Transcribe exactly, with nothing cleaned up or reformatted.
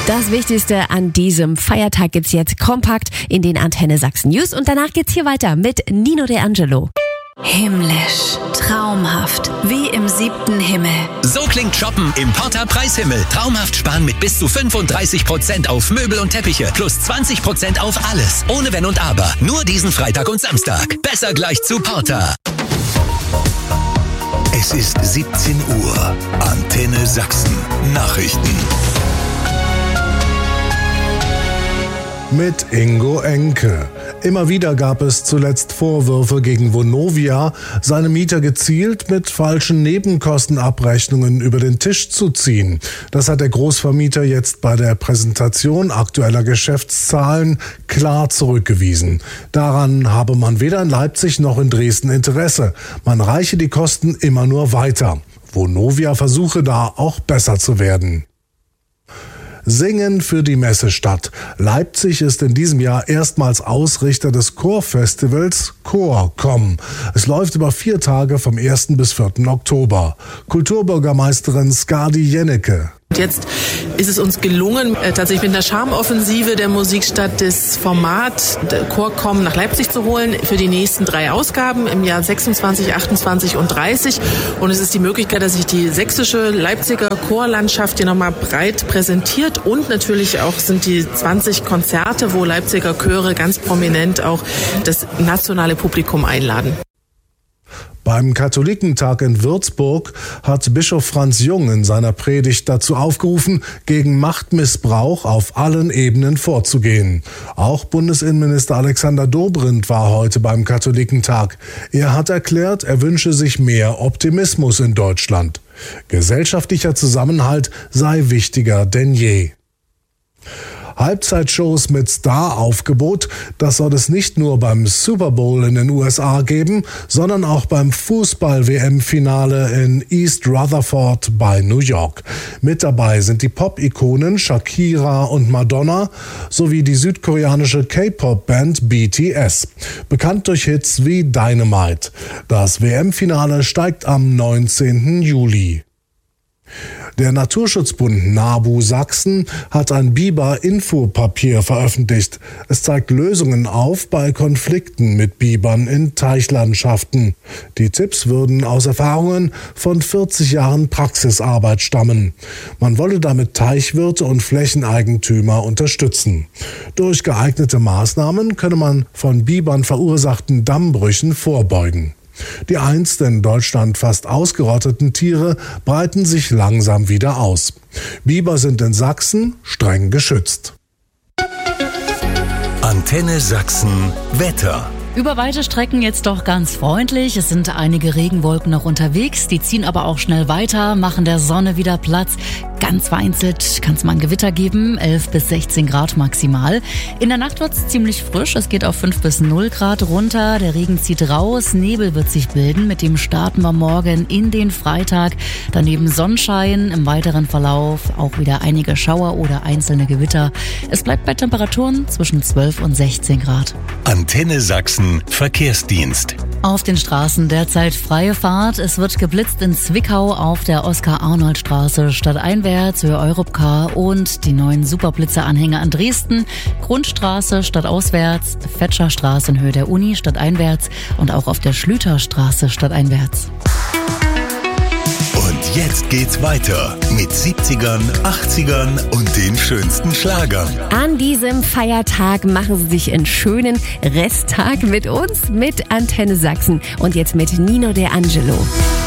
Das Wichtigste an diesem Feiertag gibt's jetzt kompakt in den Antenne Sachsen News und danach geht's hier weiter mit Nino De Angelo. Himmlisch, traumhaft, wie im siebten Himmel. So klingt Shoppen im Porta Preishimmel. Traumhaft sparen mit bis zu fünfunddreißig Prozent auf Möbel und Teppiche plus zwanzig Prozent auf alles. Ohne Wenn und Aber. Nur diesen Freitag und Samstag. Besser gleich zu Porta. Es ist siebzehn Uhr. Antenne Sachsen. Nachrichten. Mit Ingo Enke. Immer wieder gab es zuletzt Vorwürfe gegen Vonovia, seine Mieter gezielt mit falschen Nebenkostenabrechnungen über den Tisch zu ziehen. Das hat der Großvermieter jetzt bei der Präsentation aktueller Geschäftszahlen klar zurückgewiesen. Daran habe man weder in Leipzig noch in Dresden Interesse. Man reiche die Kosten immer nur weiter. Vonovia versuche da auch besser zu werden. Singen für die Messestadt. Leipzig ist in diesem Jahr erstmals Ausrichter des Chorfestivals Chor.com. Es läuft über vier Tage vom ersten bis vierten Oktober. Kulturbürgermeisterin Skadi Jennecke. Jetzt ist es uns gelungen, tatsächlich mit einer Charmoffensive der Musikstadt das Format Chor.com nach Leipzig zu holen für die nächsten drei Ausgaben im Jahr sechsundzwanzig, achtundzwanzig und dreißig. Und es ist die Möglichkeit, dass sich die sächsische Leipziger Chorlandschaft hier nochmal breit präsentiert. Und natürlich auch sind die zwanzig Konzerte, wo Leipziger Chöre ganz prominent auch das nationale Publikum einladen. Beim Katholikentag in Würzburg hat Bischof Franz Jung in seiner Predigt dazu aufgerufen, gegen Machtmissbrauch auf allen Ebenen vorzugehen. Auch Bundesinnenminister Alexander Dobrindt war heute beim Katholikentag. Er hat erklärt, er wünsche sich mehr Optimismus in Deutschland. Gesellschaftlicher Zusammenhalt sei wichtiger denn je. Halbzeitshows mit Star-Aufgebot, das soll es nicht nur beim Super Bowl in den U S A geben, sondern auch beim Fußball-W M-Finale in East Rutherford bei New York. Mit dabei sind die Pop-Ikonen Shakira und Madonna sowie die südkoreanische K-Pop-Band B T S, bekannt durch Hits wie Dynamite. Das W M-Finale steigt am neunzehnten Juli. Der Naturschutzbund NABU Sachsen hat ein Biber-Infopapier veröffentlicht. Es zeigt Lösungen auf bei Konflikten mit Bibern in Teichlandschaften. Die Tipps würden aus Erfahrungen von vierzig Jahren Praxisarbeit stammen. Man wolle damit Teichwirte und Flächeneigentümer unterstützen. Durch geeignete Maßnahmen könne man von Bibern verursachten Dammbrüchen vorbeugen. Die einst in Deutschland fast ausgerotteten Tiere breiten sich langsam wieder aus. Biber sind in Sachsen streng geschützt. Antenne Sachsen Wetter. Über weite Strecken jetzt doch ganz freundlich. Es sind einige Regenwolken noch unterwegs. Die ziehen aber auch schnell weiter, machen der Sonne wieder Platz. Ganz vereinzelt kann es mal ein Gewitter geben, elf bis sechzehn Grad maximal. In der Nacht wird es ziemlich frisch, es geht auf fünf bis null Grad runter. Der Regen zieht raus, Nebel wird sich bilden. Mit dem starten wir morgen in den Freitag. Daneben Sonnenschein, im weiteren Verlauf auch wieder einige Schauer oder einzelne Gewitter. Es bleibt bei Temperaturen zwischen zwölf und sechzehn Grad. Antenne Sachsen Verkehrsdienst. Auf den Straßen derzeit freie Fahrt. Es wird geblitzt in Zwickau auf der Oskar-Arnold-Straße stadteinwärts, Höhe Europcar und die neuen Superblitzer-Anhänger an Dresden. Grundstraße stadtauswärts, Fetscherstraße in Höhe der Uni stadteinwärts und auch auf der Schlüterstraße stadteinwärts. Und jetzt geht's weiter mit siebzigern, achtzigern und den schönsten Schlagern. An diesem Feiertag machen Sie sich einen schönen Resttag mit uns, mit Antenne Sachsen und jetzt mit Nino De Angelo.